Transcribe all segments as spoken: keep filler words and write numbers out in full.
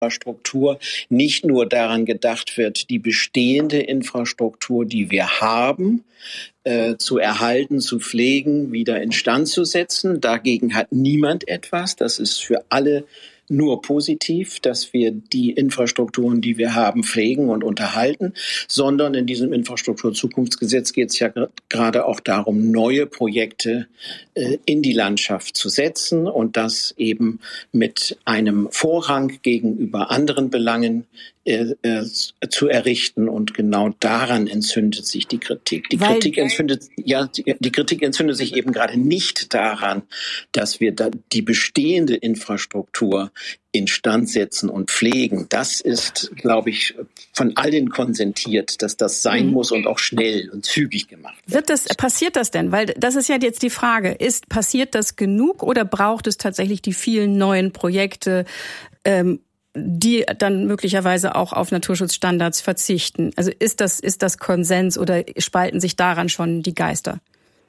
Infrastruktur nicht nur daran gedacht wird, die bestehende Infrastruktur, die wir haben, äh, zu erhalten, zu pflegen, wieder instand zu setzen. Dagegen hat niemand etwas. Das ist für alle nur positiv, dass wir die Infrastrukturen, die wir haben, pflegen und unterhalten, sondern in diesem Infrastrukturzukunftsgesetz geht es ja g- gerade auch darum, neue Projekte äh, in die Landschaft zu setzen und das eben mit einem Vorrang gegenüber anderen Belangen äh, äh, zu errichten. Und genau daran entzündet sich die Kritik. Die Weil Kritik entzündet, ja, die, die Kritik entzündet sich eben gerade nicht daran, dass wir da die bestehende Infrastruktur instand setzen und pflegen. Das ist, glaube ich, von allen konsentiert, dass das sein Mhm. muss und auch schnell und zügig gemacht wird. Wird das, passiert das denn? Weil das ist ja jetzt die Frage. Ist, passiert das genug oder braucht es tatsächlich die vielen neuen Projekte, ähm, die dann möglicherweise auch auf Naturschutzstandards verzichten? Also ist das, ist das Konsens oder spalten sich daran schon die Geister?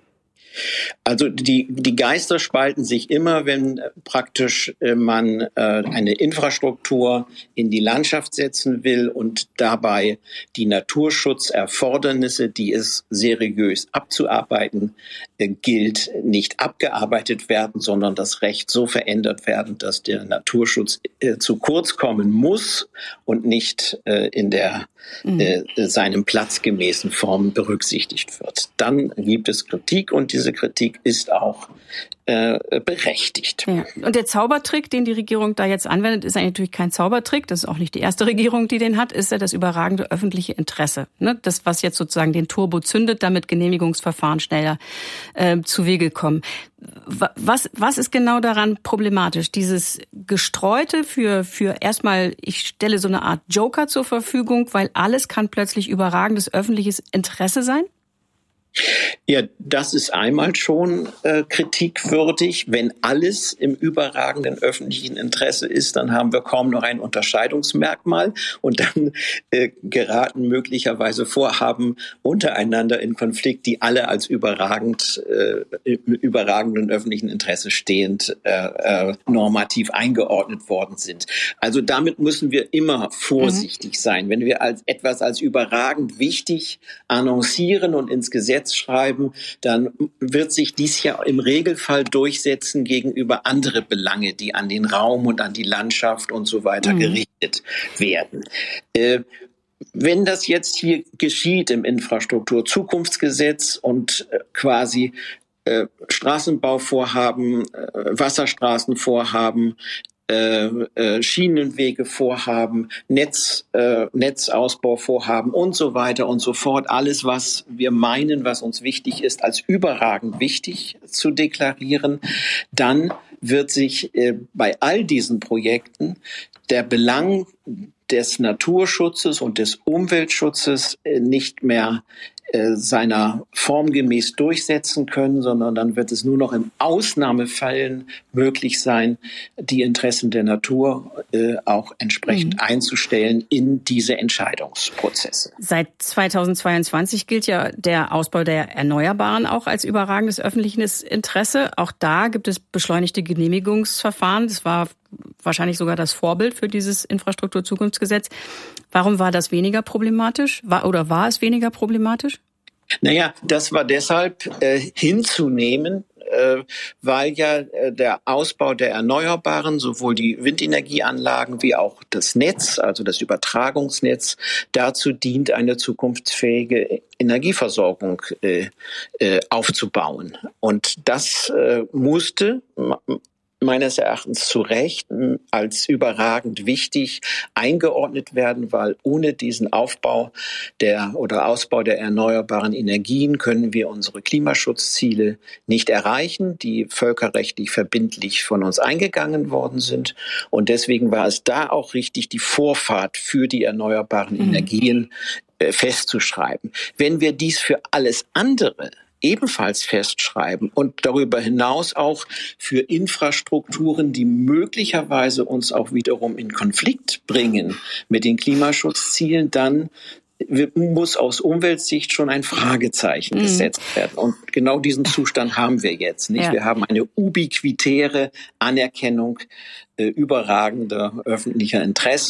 Also die, die Geister spalten sich immer, wenn äh, praktisch äh, man äh, eine Infrastruktur in die Landschaft setzen will und dabei die Naturschutzerfordernisse, die es seriös abzuarbeiten äh, gilt, nicht abgearbeitet werden, sondern das Recht so verändert werden, dass der Naturschutz äh, zu kurz kommen muss und nicht äh, in der Mhm. äh, seinem platzgemäßen Form berücksichtigt wird. Dann gibt es Kritik und diese Kritik ist auch äh, berechtigt. Ja. Und der Zaubertrick, den die Regierung da jetzt anwendet, ist eigentlich natürlich kein Zaubertrick. Das ist auch nicht die erste Regierung, die den hat, ist ja das überragende öffentliche Interesse. Ne? Das, was jetzt sozusagen den Turbo zündet, damit Genehmigungsverfahren schneller äh, zu Wege kommen. Was, was ist genau daran problematisch? Dieses Gestreute für, für erstmal, ich stelle so eine Art Joker zur Verfügung, weil alles kann plötzlich überragendes öffentliches Interesse sein? Ja, das ist einmal schon äh, kritikwürdig. Wenn alles im überragenden öffentlichen Interesse ist, dann haben wir kaum noch ein Unterscheidungsmerkmal und dann äh, geraten möglicherweise Vorhaben untereinander in Konflikt, die alle als überragend, äh, im überragenden öffentlichen Interesse stehend äh, äh, normativ eingeordnet worden sind. Also damit müssen wir immer vorsichtig mhm. sein. Wenn wir als etwas als überragend wichtig annoncieren und ins Gesetz schreiben, dann wird sich dies ja im Regelfall durchsetzen gegenüber andere Belange, die an den Raum und an die Landschaft und so weiter mhm. gerichtet werden. Äh, wenn das jetzt hier geschieht im Infrastrukturzukunftsgesetz und äh, quasi äh, Straßenbauvorhaben, äh, Wasserstraßenvorhaben, Äh, äh, Schienenwegevorhaben, Netz, äh, Netzausbauvorhaben und so weiter und so fort. Alles, was wir meinen, was uns wichtig ist, als überragend wichtig zu deklarieren, dann wird sich äh, bei all diesen Projekten der Belang des Naturschutzes und des Umweltschutzes äh, nicht mehr äh, seiner Form gemäß durchsetzen können, sondern dann wird es nur noch in Ausnahmefällen möglich sein, die Interessen der Natur äh, auch entsprechend mhm. einzustellen in diese Entscheidungsprozesse. Seit zweitausendzweiundzwanzig gilt ja der Ausbau der Erneuerbaren auch als überragendes öffentliches Interesse. Auch da gibt es beschleunigte Genehmigungsverfahren. Das war wahrscheinlich sogar das Vorbild für dieses Infrastrukturzukunftsgesetz. Warum war das weniger problematisch? War, oder war es weniger problematisch? Naja, das war deshalb äh, hinzunehmen, äh, weil ja äh, der Ausbau der Erneuerbaren, sowohl die Windenergieanlagen wie auch das Netz, also das Übertragungsnetz, dazu dient, eine zukunftsfähige Energieversorgung äh, äh, aufzubauen. Und das äh, musste meines Erachtens zu Recht als überragend wichtig eingeordnet werden, weil ohne diesen Aufbau der oder Ausbau der erneuerbaren Energien können wir unsere Klimaschutzziele nicht erreichen, die völkerrechtlich verbindlich von uns eingegangen worden sind. Und deswegen war es da auch richtig, die Vorfahrt für die erneuerbaren mhm. Energien äh, festzuschreiben. Wenn wir dies für alles andere ebenfalls festschreiben und darüber hinaus auch für Infrastrukturen, die möglicherweise uns auch wiederum in Konflikt bringen mit den Klimaschutzzielen, dann muss aus Umweltsicht schon ein Fragezeichen mhm. gesetzt werden. Und genau diesen Zustand haben wir jetzt, nicht? Ja. Wir haben eine ubiquitäre Anerkennung äh, überragender öffentlicher Interessen.